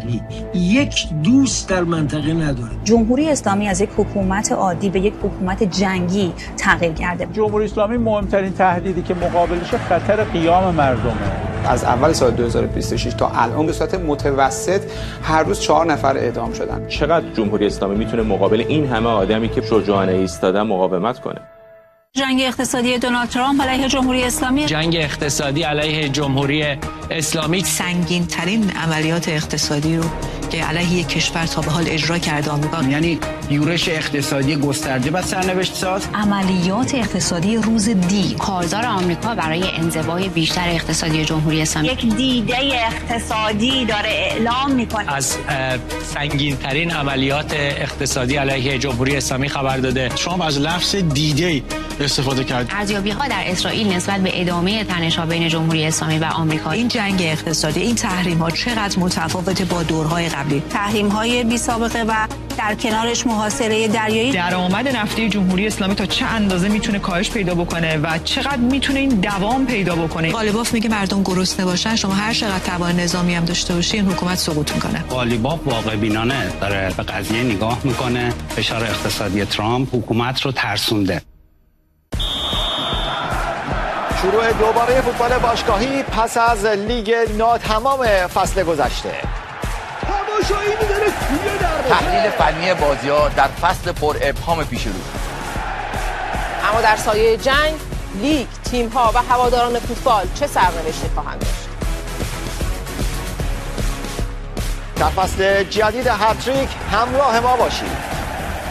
اصلی یک دوست در منطقه نداره. جمهوری اسلامی از یک حکومت عادی به یک حکومت جنگی تغییر کرده. جمهوری اسلامی مهمترین تهدیدی که مقابلش خطر قیام مردمه. از اول سال 2026 تا الان به صورت متوسط هر روز 4 نفر اعدام شدن. چقدر جمهوری اسلامی میتونه مقابل این همه آدمی که شجاعانه ایستادن مقاومت کنه؟ جنگ اقتصادی دونالد ترامپ علیه جمهوری اسلامی، جنگ اقتصادی علیه جمهوری اسلامی، سنگین ترین عملیات اقتصادی رو که علیه یک کشور تا به حال اجرا کرده آمریکا، یعنی یورش اقتصادی گسترده و سرنوشت ساز، عملیات اقتصادی روز دی، کارزار آمریکا برای انزوای بیشتر اقتصادی جمهوری اسلامی، یک دیده اقتصادی داره اعلام میکنه. از سنگین ترین عملیات اقتصادی علیه جمهوری اسلامی خبر داده. ترامپ از لفظ دیده استفاده کرد. ارزیابی‌ها در اسرائیل نسبت به ادامه تنش‌ها بین جمهوری اسلامی و آمریکا، این جنگ اقتصادی، این تحریم‌ها چقدر متفاوته با دورهای قبلی. تحریم‌های بی سابقه و در کنارش محاصره دریایی. درآمد نفتی جمهوری اسلامی تا چه اندازه میتونه کاهش پیدا بکنه و چقدر میتونه این دوام پیدا بکنه. قالیباف میگه مردم گرسنه باشن، شما هر چقدر توان نظامی هم داشته باشین حکومت سقوط میکنه. قالیباف واقع بینانه داره به قضیه نگاه میکنه. فشار اقتصادی ترامپ حکومت رو ترسونده. شروع دوباره فوتبال باشگاهی پس از لیگ ناتمام فصل گذشته. تماشایی می‌داره توی دروازه. تحلیل فنی بازی‌ها در فصل پر ابهام پیش رو. اما در سایه جنگ، لیگ، تیم‌ها و هواداران فوتبال چه سرنوشتی خواهند داشت؟ در فصل جدید هتریک همراه ما باشید.